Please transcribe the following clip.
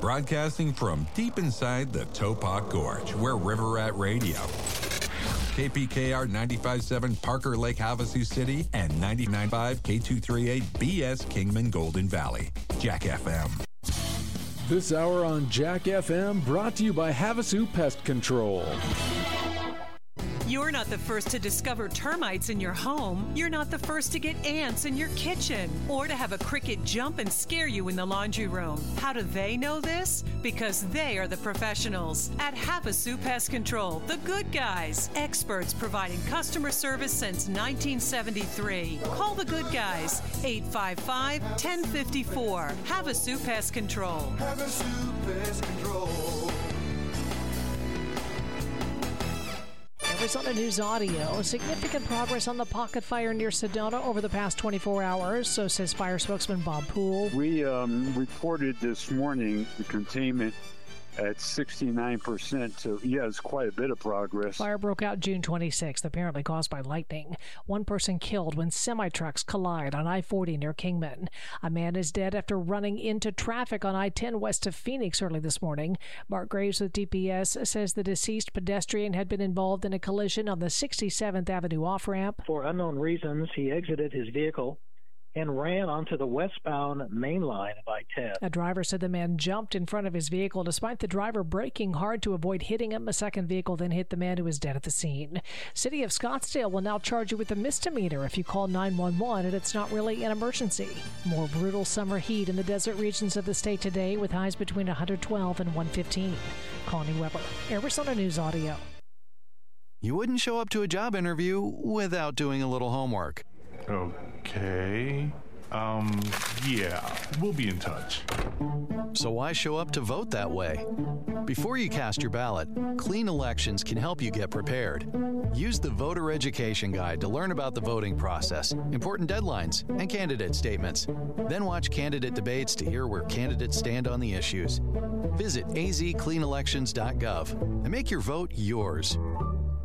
Broadcasting from deep inside the Topak Gorge, we're River Rat Radio. KPKR 95.7 Parker Lake, Havasu City, and 99.5 K238 BS Kingman Golden Valley. Jack FM. This hour on Jack FM brought to you by Havasu Pest Control. You're not the first to discover termites in your home. You're not the first to get ants in your kitchen or to have a cricket jump and scare you in the laundry room. How do they know this? Because they are the professionals at Havasu Pest Control, the good guys, experts providing customer service since 1973. Call the good guys, 855-1054. Havasu Pest Control. Havasu Pest Control. Arizona News Audio. Significant progress on the pocket fire near Sedona over the past 24 hours, so says fire spokesman Bob Poole. We reported this morning the containment at 69%, so yeah, it's quite a bit of progress. Fire broke out June 26th, apparently caused by lightning. One person killed when semi-trucks collide on I-40 near Kingman. A man is dead after running into traffic on I-10 west of Phoenix early this morning. Mark Graves with DPS says the deceased pedestrian had been involved in a collision on the 67th Avenue off-ramp. For unknown reasons, he exited his vehicle and ran onto the westbound main line of I-10. A driver said the man jumped in front of his vehicle despite the driver braking hard to avoid hitting him. A second vehicle then hit the man who was dead at the scene. City of Scottsdale will now charge you with a misdemeanor if you call 911 and it's not really an emergency. More brutal summer heat in the desert regions of the state today with highs between 112 and 115. Connie Weber, Arizona News Audio. You wouldn't show up to a job interview without doing a little homework. Okay. Yeah, we'll be in touch. So why show up to vote that way? Before you cast your ballot, Clean Elections can help you get prepared. Use the Voter Education Guide to learn about the voting process, important deadlines, and candidate statements. Then watch candidate debates to hear where candidates stand on the issues. Visit azcleanelections.gov and make your vote yours.